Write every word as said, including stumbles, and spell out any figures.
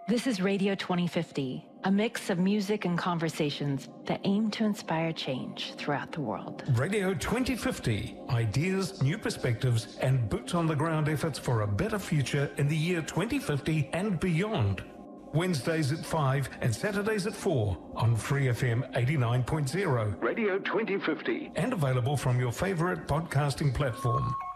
This is Radio twenty fifty, a mix of music and conversations that aim to inspire change throughout the world. Radio twenty fifty, ideas, new perspectives, and boots-on-the-ground efforts for a better future in the year twenty fifty and beyond. Wednesdays at five and Saturdays at four on Free F M eighty-nine point zero. Radio twenty fifty. And available from your favourite podcasting platform.